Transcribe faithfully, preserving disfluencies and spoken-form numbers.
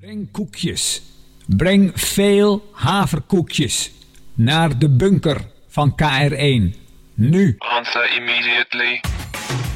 Breng koekjes. Breng veel haverkoekjes naar de bunker van K R één. Nu. Answer immediately.